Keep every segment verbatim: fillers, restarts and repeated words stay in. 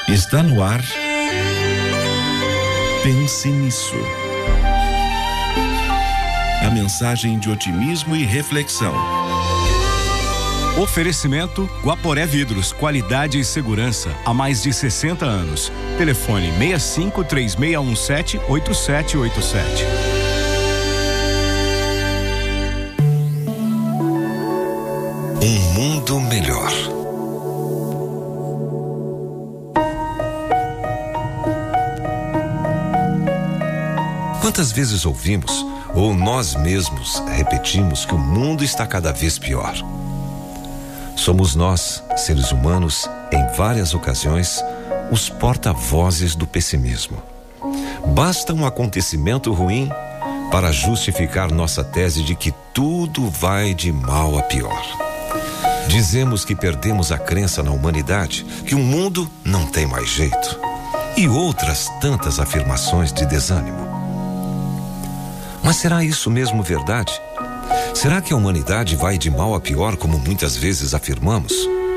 Está no ar. Pense nisso. A mensagem de otimismo e reflexão. Oferecimento Guaporé Vidros, qualidade e segurança há mais de sessenta anos. Telefone seis cinco três seis um sete oito sete oito sete. Um mundo melhor. Quantas vezes ouvimos, ou nós mesmos repetimos, que o mundo está cada vez pior? Somos nós, seres humanos, em várias ocasiões, os porta-vozes do pessimismo. Basta um acontecimento ruim para justificar nossa tese de que tudo vai de mal a pior. Dizemos que perdemos a crença na humanidade, que o mundo não tem mais jeito, e outras tantas afirmações de desânimo. Mas será isso mesmo verdade? Será que a humanidade vai de mal a pior, como muitas vezes afirmamos?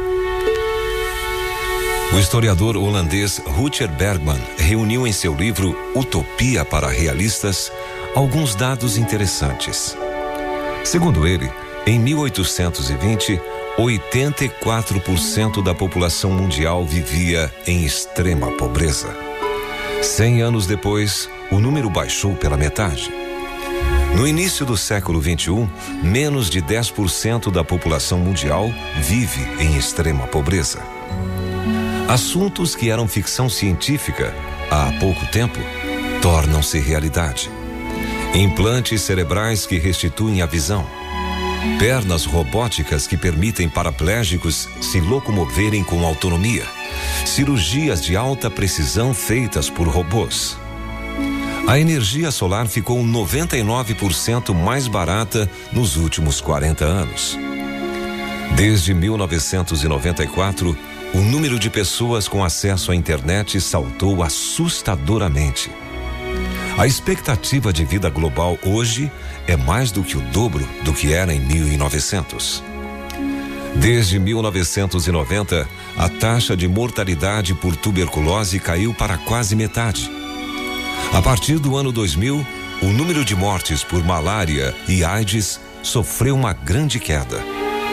O historiador holandês Rutger Bregman reuniu em seu livro Utopia para Realistas alguns dados interessantes. Segundo ele, em mil oitocentos e vinte, oitenta e quatro por cento da população mundial vivia em extrema pobreza. Cem anos depois, o número baixou pela metade. No início do século vinte e um, menos de dez por cento da população mundial vive em extrema pobreza. Assuntos que eram ficção científica há pouco tempo tornam-se realidade. Implantes cerebrais que restituem a visão. Pernas robóticas que permitem paraplégicos se locomoverem com autonomia. Cirurgias de alta precisão feitas por robôs. A energia solar ficou noventa e nove por cento mais barata nos últimos quarenta anos. Desde mil novecentos e noventa e quatro, o número de pessoas com acesso à internet saltou assustadoramente. A expectativa de vida global hoje é mais do que o dobro do que era em mil e novecentos. Desde mil novecentos e noventa, a taxa de mortalidade por tuberculose caiu para quase metade. A partir do ano dois mil, o número de mortes por malária e AIDS sofreu uma grande queda.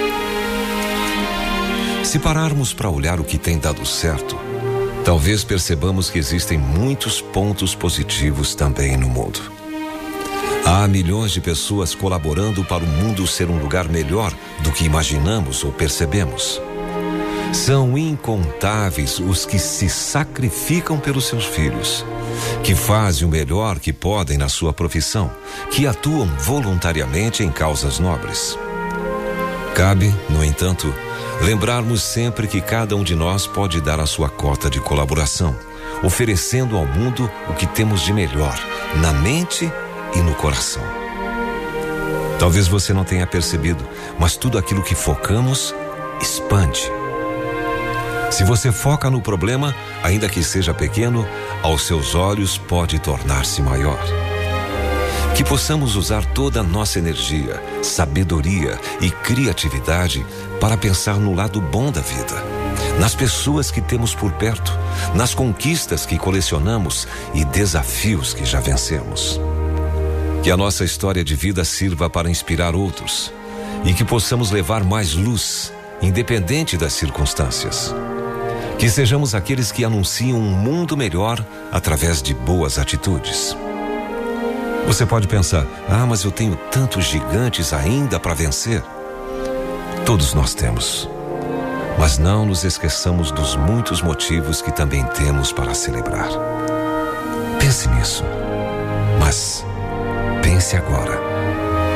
Se pararmos para olhar o que tem dado certo, talvez percebamos que existem muitos pontos positivos também no mundo. Há milhões de pessoas colaborando para o mundo ser um lugar melhor do que imaginamos ou percebemos. São incontáveis os que se sacrificam pelos seus filhos, que fazem o melhor que podem na sua profissão, que atuam voluntariamente em causas nobres. Cabe, no entanto, lembrarmos sempre que cada um de nós pode dar a sua cota de colaboração, oferecendo ao mundo o que temos de melhor, na mente e no coração. Talvez você não tenha percebido, mas tudo aquilo que focamos expande. Se você foca no problema, ainda que seja pequeno, aos seus olhos pode tornar-se maior. Que possamos usar toda a nossa energia, sabedoria e criatividade para pensar no lado bom da vida, nas pessoas que temos por perto, nas conquistas que colecionamos e desafios que já vencemos. Que a nossa história de vida sirva para inspirar outros e que possamos levar mais luz, independente das circunstâncias. Que sejamos aqueles que anunciam um mundo melhor através de boas atitudes. Você pode pensar, ah, mas eu tenho tantos gigantes ainda para vencer. Todos nós temos. Mas não nos esqueçamos dos muitos motivos que também temos para celebrar. Pense nisso. Mas pense agora.